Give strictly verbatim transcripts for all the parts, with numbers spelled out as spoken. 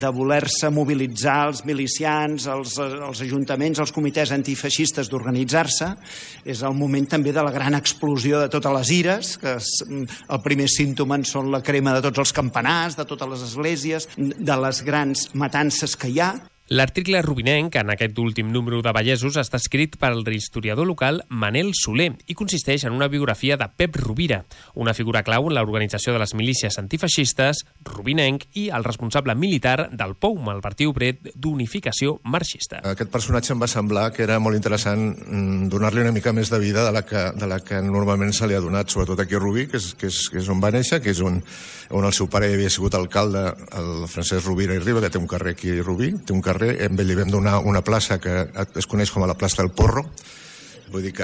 de voler-se mobilitzar els milicians, els, els ajuntaments, els comitès antifeixistes d'organitzar-se. És el moment també de la gran explosió de totes les ires, que el primer símptoma en són la crema de tots els campanars, de totes les esglésies, de les grans matances que hi ha. L'article rubinenc, en aquest últim número de Vallesos, està escrit per l'historiador local Manel Soler i consisteix en una biografia de Pep Rovira, una figura clau en l'organització de les milícies antifeixistes, rubinenc i el responsable militar del P O U M, el Partit Obrer d'Unificació Marxista. Aquest personatge em va semblar que era molt interessant donar-li una mica més de vida de la que, de la que normalment se li ha donat, sobretot aquí a Rubí, que és, que és, que és on va néixer, que és on, on el seu pare havia sigut alcalde, el Francesc Rovira i Riba, que té un carrer aquí a Rubí, té un carrer amb ell li vam donar una plaça que es coneix com a la plaça del Porro. Vull dir que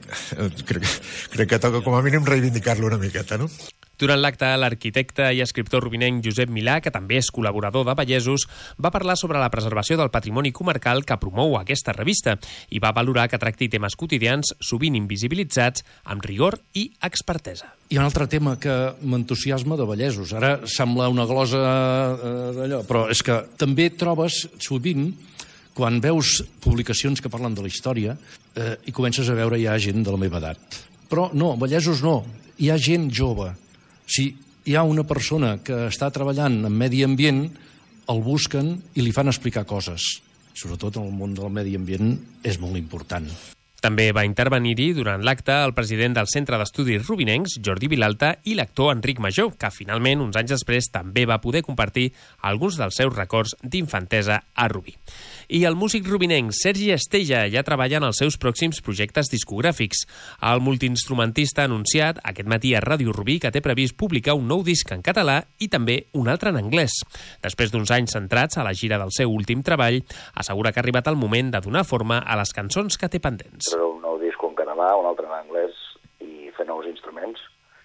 crec, crec que toca com a mínim reivindicar-lo una miqueta, no? Durant l'acte, l'arquitecte i escriptor rubinenc Josep Milà, que també és col·laborador de Vallesos, va parlar sobre la preservació del patrimoni comarcal que promou aquesta revista i va valorar que tracti temes quotidians sovint invisibilitzats amb rigor i expertesa. Hi ha un altre tema que m'entusiasma de Vallesos. Ara sembla una glosa eh, d'allò, però és que també trobes sovint, quan veus publicacions que parlen de la història, eh, i comences a veure ja gent de la meva edat. Però no, Vallesos no, hi ha gent jove. Si hi ha una persona que està treballant en medi ambient, el busquen i li fan explicar coses. Sobretot en el món del medi ambient és molt important. També va intervenir-hi durant l'acte el president del Centre d'Estudis Rubinencs, Jordi Vilalta, i l'actor Enric Major, que finalment, uns anys després, també va poder compartir alguns dels seus records d'infantesa a Rubí. I el músic rubinenc Sergi Estella ja treballa en els seus pròxims projectes discogràfics. El multiinstrumentista ha anunciat aquest matí a Ràdio Rubí que té previst publicar un nou disc en català i també un altre en anglès. Després d'uns anys centrats a la gira del seu últim treball, assegura que ha arribat el moment de donar forma a les cançons que té pendents. Un nou disc en català, un altre en anglès i fer nous instruments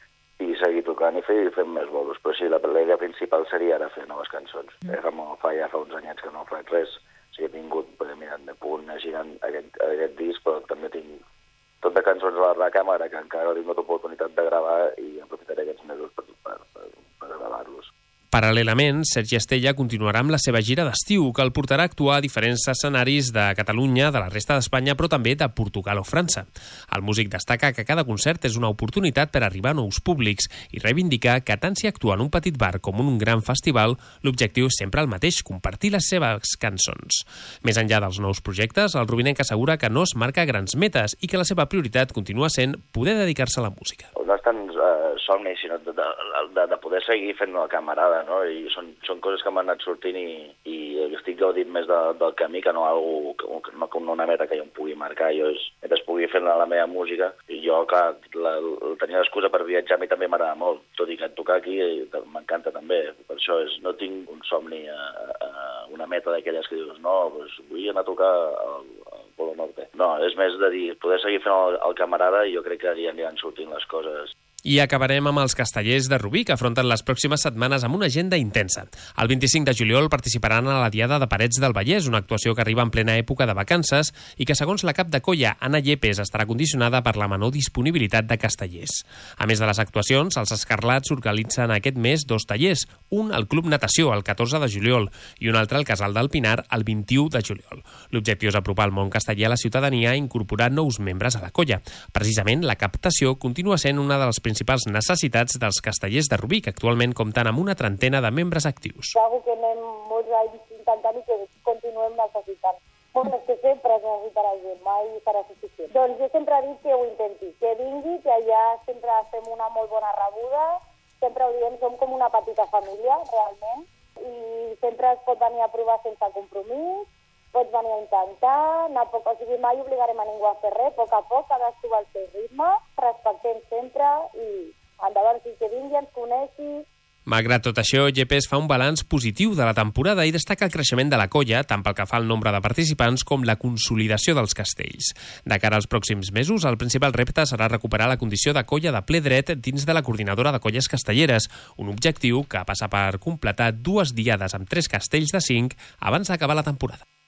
i seguir tocant i fer, fer més bolos. Però sí, la idea principal seria ara fer noves cançons. Mm. Eh, fa, ja fa uns anyets que no faig res. O sigui, he tingut, mirant de punt, girant aquest, aquest disc, però també tinc tot de cançons a la recàmera que encara no he tingut oportunitat de gravar i aprofitaré aquests mesos per, per, per, per gravar-los. Paral·lelament, Sergi Estella continuarà amb la seva gira d'estiu, que el portarà a actuar a diferents escenaris de Catalunya, de la resta d'Espanya, però també de Portugal o França. El músic destaca que cada concert és una oportunitat per arribar a nous públics i reivindicar que tant si actua en un petit bar com en un gran festival, l'objectiu és sempre el mateix, compartir les seves cançons. Més enllà dels nous projectes, el rubinenc assegura que no es marca grans metes i que la seva prioritat continua sent poder dedicar-se a la música. No és tant uh, somni, sinó de, de, de poder seguir fent la camarada, no? I són, són coses que m'han anat sortint i, i estic gaudint més de, del camí que no algo, que, no com una meta que jo em pugui marcar. Jo és, es pugui fer la, la meva música i jo, clar, la, la, tenia l'excusa per viatjar, a mi també m'agrada molt, tot i que tocar aquí m'encanta també. Per això és, no tinc un somni, a, a, una meta d'aquelles que dius, no, doncs vull anar a tocar al, al Polo Norte. No, és més de dir, poder seguir fent el, el camarada i jo crec que ja aniran sortint les coses. I acabarem amb els castellers de Rubí, que afronten les pròximes setmanes amb una agenda intensa. El vint-i-cinc de juliol participaran a la Diada de Parets del Vallès, una actuació que arriba en plena època de vacances i que, segons la cap de colla, Anna Llepes, estarà condicionada per la menor disponibilitat de castellers. A més de les actuacions, els Escarlats organitzen aquest mes dos tallers, un al Club Natació, el catorze de juliol, i un altre al Casal del Pinar, el vint-i-u de juliol. L'objectiu és apropar el món casteller a la ciutadania i incorporar nous membres a la colla. Precisament, la captació continua sent una de les principals necessitats dels castellers de Rubí, que actualment compten amb una trentena de membres actius. És una cosa que anem molts anys intentant i que continuem necessitant. Bueno, és que sempre es necessitarà gent, mai serà suficient. Doncs jo sempre he dit que ho intenti, que vingui, que allà sempre fem una molt bona rebuda, sempre ho diem, som com una petita família, realment, i sempre es pot venir a provar sense compromís, pots venir a intentar, anar poc, o sigui, mai obligarem a ningú a fer res, a poc a poc, cadascú al seu ritme, respectem sempre i endavant, sí, que vingui, ens coneixi. Malgrat tot això, Llepes fa un balanç positiu de la temporada i destaca el creixement de la colla, tant pel que fa al nombre de participants com la consolidació dels castells. De cara als pròxims mesos, el principal repte serà recuperar la condició de colla de ple dret dins de la Coordinadora de Colles Castelleres, un objectiu que passa per completar dues diades amb tres castells de cinc abans d'acabar la temporada.